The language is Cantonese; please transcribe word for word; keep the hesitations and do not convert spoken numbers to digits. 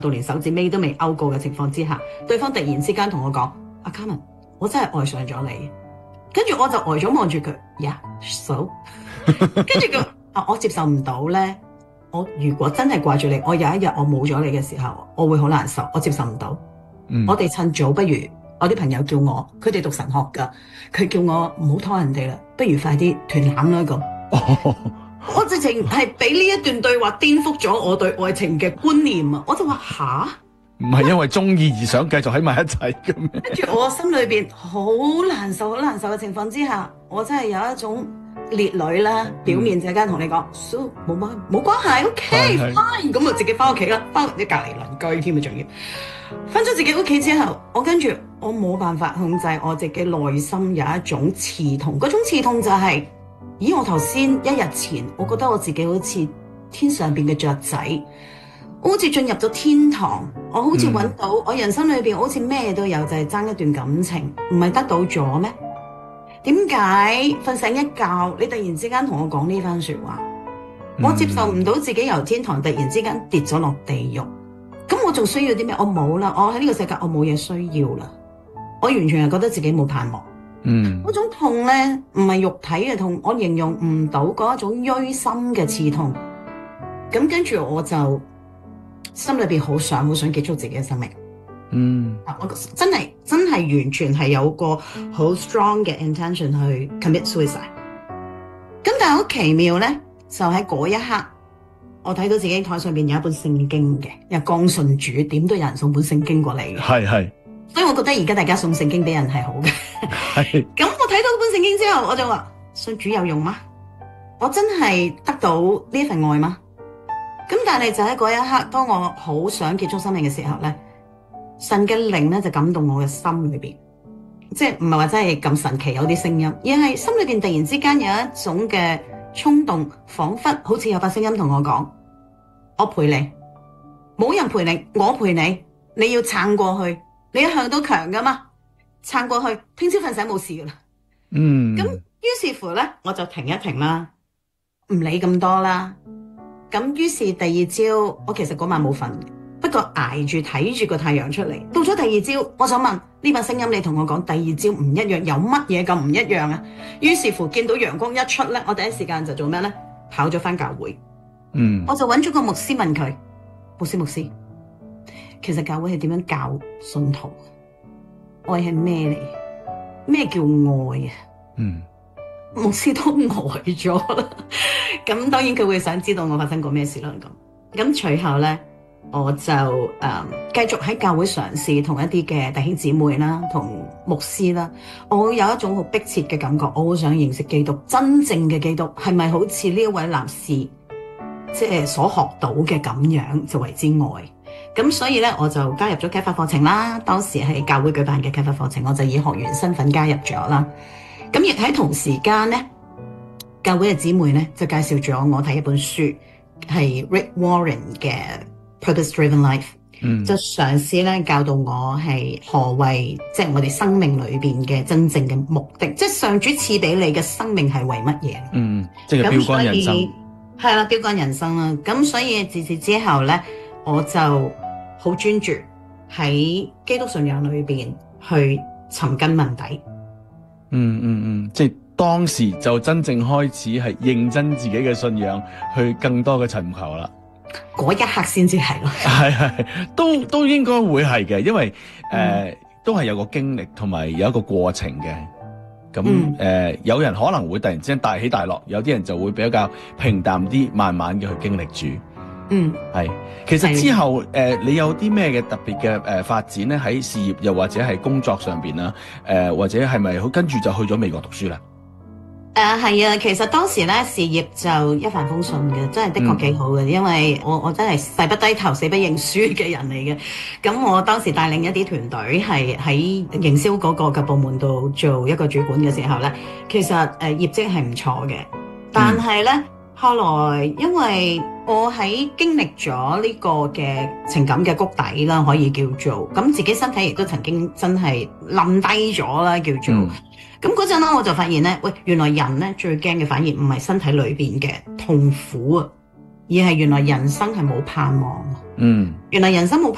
到連手指尾都未勾過嘅情況之下，對方突然之間同我講：阿 Carmen，我真係愛上咗你。跟住我就呆咗望住佢 ，yeah so， 跟住佢啊，我接受唔到咧。我如果真係掛住你，我有一日我冇咗你嘅時候，我會好難受，我接受唔到。嗯、我哋趁早，不如我啲朋友叫我，佢哋讀神學噶，佢叫我唔好拖人哋啦，不如快啲斷纜啦咁。哦、我直情係俾呢一段對話顛覆咗我對愛情嘅觀念啊！我就話吓， 唔係因為中意而想繼續喺埋一齊嘅咩？ 跟住我心裏邊好難受、好難受嘅情況之下，我真係有一種。烈女啦，表面就間同你講，so 冇乜冇關係 ，OK fine，咁啊自己翻屋企啦，翻啲隔離鄰居添啊，仲要翻咗自己屋企之後，我跟住我冇辦法控制我自己內心有一種刺痛，嗰種刺痛就係、是，咦我頭先一日前，我覺得我自己好似天上邊嘅雀仔，我好似進入咗天堂，我好似揾到、嗯、我人生裏邊好似咩都有，就係、是、爭一段感情，唔係得到咗咩？點解瞓醒一覺，你突然之間同我講呢番說話？嗯、我接受唔到自己由天堂突然之間跌咗落地獄，咁我仲需要啲咩？我冇啦，我喺呢個世界我冇嘢需要啦，我完全係覺得自己冇盼望。嗯，嗰種痛咧，唔係肉體嘅痛，我形容唔到嗰一種淤心嘅刺痛。咁跟住我就心裏邊好想好想結束自己嘅生命。嗯，我真係真係完全係有個好 strong 嘅 intention 去 commit suicide。咁但係好奇妙咧，就喺嗰一刻，我睇到自己台上邊有一本聖經嘅，又剛信主，點都有人送本聖經過嚟嘅。係係，所以我覺得而家大家送聖經俾人係好嘅。係。咁我睇到本聖經之後，我就話：信主有用嗎？我真係得到呢一份愛嗎？咁但係就喺嗰一刻，當我好想結束生命嘅時候咧。神嘅靈咧就感動我嘅心裏邊，即係唔係話真係咁神奇有啲聲音，而係心裏邊突然之間有一種嘅衝動，仿佛好似有把聲音同我講：我陪你，冇人陪你，我陪你，你要撐過去，你一向都強噶嘛，撐過去，聽朝瞓醒冇事噶啦。嗯，咁於是乎咧，我就停一停啦，唔理咁多啦。咁於是第二朝，我其實嗰晚冇瞓。不過捱住睇住個太陽出嚟，到咗第二朝，我想問呢把聲音，你同我講第二朝唔一樣，有乜嘢咁唔一樣啊？於是乎見到陽光一出咧，我第一時間就做咩咧？跑咗翻教會，嗯，我就揾咗個牧師問佢：牧師牧師，其實教會係點樣教信徒？愛係咩嚟？咩叫愛啊？嗯，牧師都呆咗啦。咁當然佢會想知道我發生過咩事啦。咁咁隨後咧。我就誒、嗯、繼續喺教會嘗試同一啲嘅弟兄姊妹啦，同牧師啦，我有一種好迫切嘅感覺，我好想認識基督，真正嘅基督係咪好似呢一位男士即係所學到嘅咁樣就為之愛？咁所以咧，我就加入咗啟發課程啦。當時係教會舉辦嘅啟發課程，我就以學員身份加入咗啦。咁亦喺同時間咧，教會嘅姊妹咧就介紹咗我睇一本書，係 Rick Warren 嘅。Purpose-driven life，嗯，就嘗試咧教導我係何謂即係我哋生命裏邊嘅真正嘅目的，即係上主賜俾你嘅生命係為乜嘢？嗯，即係標杆人生，係啦，標杆人生啦。咁所以自此之後咧，我就好專注喺基督信仰裏邊去尋根問底。嗯嗯嗯，即係當時就真正開始係認真自己嘅信仰，去更多嘅尋求啦。嗰一刻先至係咯，係係都都應該會係嘅，因為誒、呃嗯、都係有個經歷同埋有一個過程嘅。咁誒、嗯呃，有人可能會突然之間大起大落，有啲人就會比較平淡啲，慢慢嘅去經歷住。嗯，係。其實之後誒、呃，你有啲咩嘅特別嘅誒發展咧？喺事業又或者係工作上邊啦，誒、呃、或者係咪跟住就去咗美國讀書啦？誒係啊，其實當時咧事業就一帆風順嘅，真係的確幾好嘅，嗯、因為我我真係誓不低頭、死不認輸嘅人嚟嘅。咁我當時帶領一啲團隊係喺營銷嗰個嘅部門度做一個主管嘅時候咧，其實誒、呃、業績係唔錯嘅。但係咧、嗯、後來因為我喺經歷咗呢個嘅情感嘅谷底啦，可以叫做咁，自己身體亦都曾經真係冧低咗啦，叫做。嗯咁嗰陣咧，我就發現咧，喂，原來人咧最驚嘅反而唔係身體裏邊嘅痛苦啊，而係原來人生係冇盼望。嗯，原來人生冇盼望。